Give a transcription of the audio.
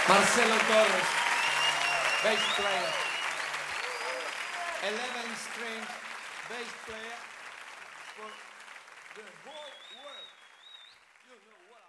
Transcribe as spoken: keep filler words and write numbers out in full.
Marcelo Torres, bass player. eleven string bass player for the whole world. You know what